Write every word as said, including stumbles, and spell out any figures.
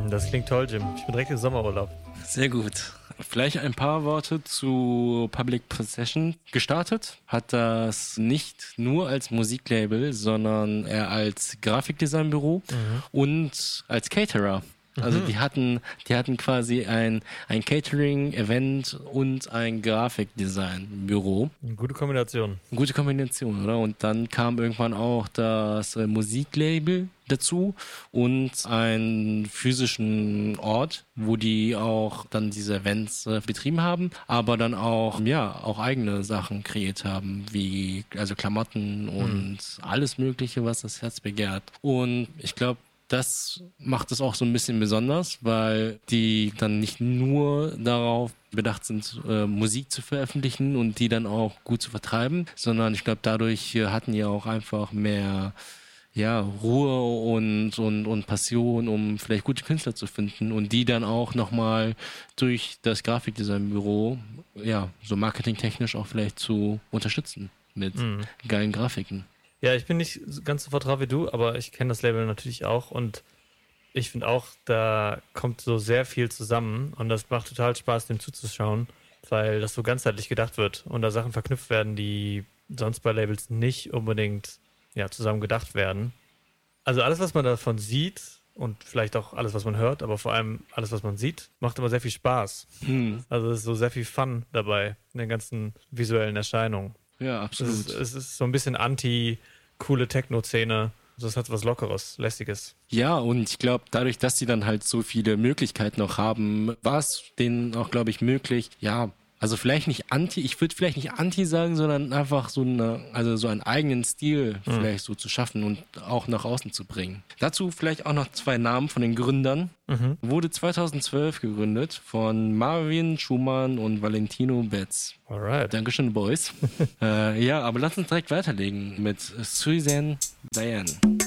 Das klingt toll, Jim. Ich bin direkt im Sommerurlaub. Sehr gut. Vielleicht ein paar Worte zu Public Possession. Gestartet hat das nicht nur als Musiklabel, sondern eher als Grafikdesignbüro mhm. und als Caterer. Also mhm. die hatten, die hatten quasi ein, ein Catering, Event und ein Grafikdesign-Büro. Eine gute Kombination. Eine gute Kombination, oder? Und dann kam irgendwann auch das äh, Musiklabel dazu und einen physischen Ort, wo die auch dann diese Events äh, betrieben haben, aber dann auch, ja, auch eigene Sachen kreiert haben, wie, also Klamotten und mhm. alles Mögliche, was das Herz begehrt. Und ich glaube, das macht es auch so ein bisschen besonders, weil die dann nicht nur darauf bedacht sind, äh, Musik zu veröffentlichen und die dann auch gut zu vertreiben, sondern ich glaube, dadurch äh, hatten die auch einfach mehr ja, Ruhe und, und, und Passion, um vielleicht gute Künstler zu finden und die dann auch nochmal durch das Grafikdesignbüro, ja, so marketingtechnisch auch vielleicht zu unterstützen mit mhm. geilen Grafiken. Ja, ich bin nicht ganz so vertraut wie du, aber ich kenne das Label natürlich auch und ich finde auch, da kommt so sehr viel zusammen und das macht total Spaß, dem zuzuschauen, weil das so ganzheitlich gedacht wird und da Sachen verknüpft werden, die sonst bei Labels nicht unbedingt ja, zusammen gedacht werden. Also alles, was man davon sieht und vielleicht auch alles, was man hört, aber vor allem alles, was man sieht, macht immer sehr viel Spaß. Hm. Also es ist so sehr viel Fun dabei in den ganzen visuellen Erscheinungen. Ja, absolut. Es ist, es ist so ein bisschen anti-coole Techno-Szene. Das hat was Lockeres, Lässiges. Ja, und ich glaube, dadurch, dass sie dann halt so viele Möglichkeiten noch haben, war es denen auch, glaube ich, möglich, ja, also vielleicht nicht anti, ich würde vielleicht nicht anti sagen, sondern einfach so eine, also so einen eigenen Stil mhm. vielleicht so zu schaffen und auch nach außen zu bringen. Dazu vielleicht auch noch zwei Namen von den Gründern. Mhm. Wurde zweitausendzwölf gegründet von Marvin Schumann und Valentino Betz. Alright. Dankeschön, Boys. äh, ja, aber lass uns direkt weiterlegen mit Suzanne Diane.